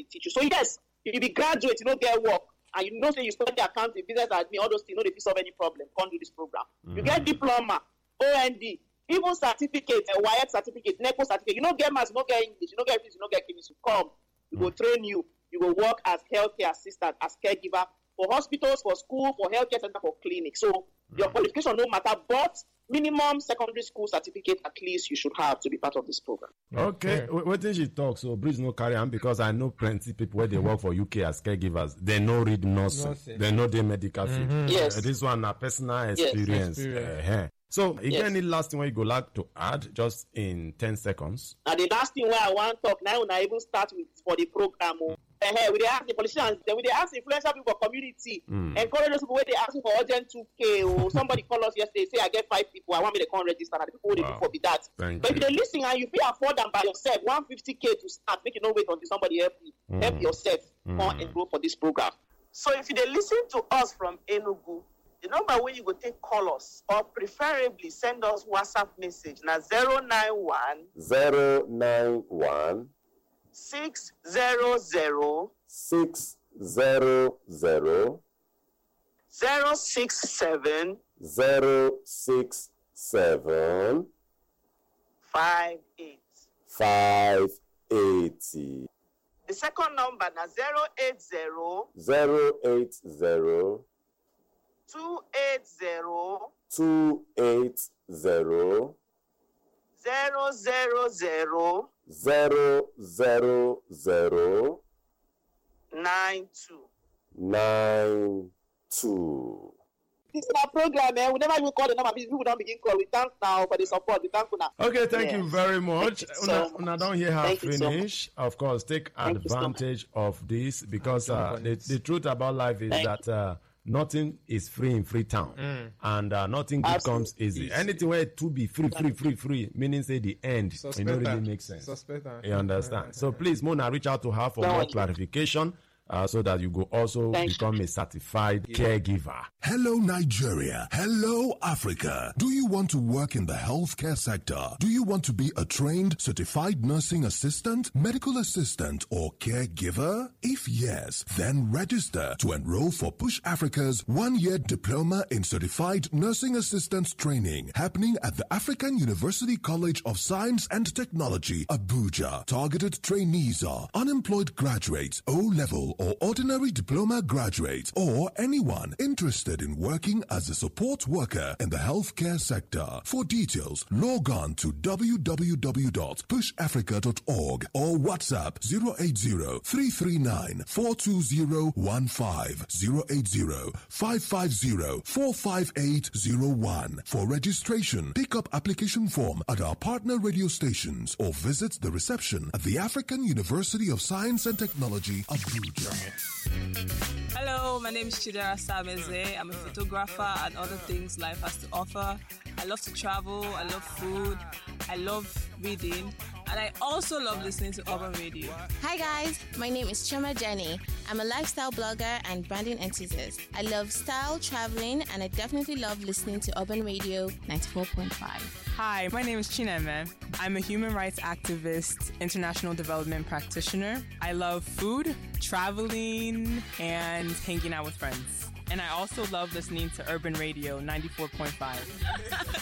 teach you. So yes, if you be graduate, you don't get work, and you know say you study accounting, business admin, all those things, you know they fit solve any problem. Can't do this program. You get diploma, OND, even certificate, a WIAT certificate, NECO certificate. You don't get maths, you don't get English, you don't get physics, you don't get chemistry. Come, we will train you. You will work as healthcare assistant, as caregiver for hospitals, for school, for healthcare center, for clinic. So your qualification no matter, but minimum secondary school certificate at least you should have to be part of this program. Okay, what did she talk? So please no carry on, because I know plenty people where they work for UK as caregivers. They know read nursing. They know the medical field. Yes. This one a personal experience. So, is there any last thing where you go like to add just in 10 seconds? And the last thing where I want to talk now, when I even start with for the program, we they ask the politicians, we they ask influential people for community, encourage those people where they asking for urgent 2K, or somebody call us yesterday, say I get 5 people, I want me to come register, and the people they do for be that. But if they listen and you feel afford them by yourself, 150K to start, make you no wait until somebody help you. Help yourself, come enroll for this program. So if they listen to us from Enugu, the number where you go take call us, or preferably send us WhatsApp message now 091 600 067 580. The second number now 080 280 000 92. This is our program, man. We never even call the number. People don't begin call. We thank now for the support. We thank you now. Okay, thank you very much. Una don't hear her finish. So of course, take advantage of this, because the truth about life is that nothing is free in Freetown, and nothing good comes easy. Anything where to be free, meaning say the end, it don't really make sense. You understand? So please, Mona, reach out to her for more clarification. So that you go also become a certified caregiver. Hello, Nigeria. Hello, Africa. Do you want to work in the healthcare sector? Do you want to be a trained, certified nursing assistant, medical assistant, or caregiver? If yes, then register to enroll for Push Africa's 1-year diploma in certified nursing assistant training happening at the African University College of Science and Technology, Abuja. Targeted trainees are unemployed graduates, O-level or ordinary diploma graduates, or anyone interested in working as a support worker in the healthcare sector. For details, log on to www.pushafrica.org or WhatsApp 080-339-42015, 080-550-45801. For registration, pick up application form at our partner radio stations or visit the reception at the African University of Science and Technology, Abuja. Hello, my name is Chidera Sameze. I'm a photographer and other things life has to offer. I love to travel, I love food, I love reading, and I also love listening to Urban Radio. Hi guys, my name is Choma Jenny. I'm a lifestyle blogger and branding enthusiast. I love style, traveling, and I definitely love listening to Urban Radio 94.5. Hi, my name is Chineme. I'm a human rights activist, international development practitioner. I love food, traveling, and hanging out with friends. And I also love listening to Urban Radio 94.5.